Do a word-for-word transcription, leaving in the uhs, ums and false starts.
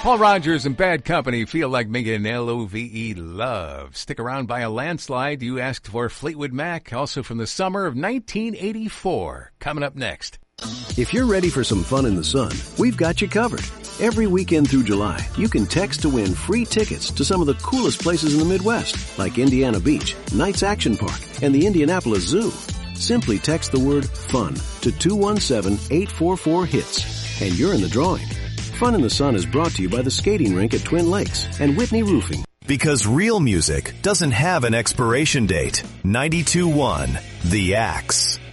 Paul Rogers and Bad Company feel like making L O V E love. Stick around by a landslide. You asked for Fleetwood Mac, also from the summer of nineteen eighty-four. Coming up next. If you're ready for some fun in the sun, we've got you covered. Every weekend through July, you can text to win free tickets to some of the coolest places in the Midwest, like Indiana Beach, Knights Action Park, and the Indianapolis Zoo. Simply text the word FUN to two one seven, eight four four, HITS, and you're in the drawing. Fun in the Sun is brought to you by the skating rink at Twin Lakes and Whitney Roofing. Because real music doesn't have an expiration date. ninety-two point one The Axe.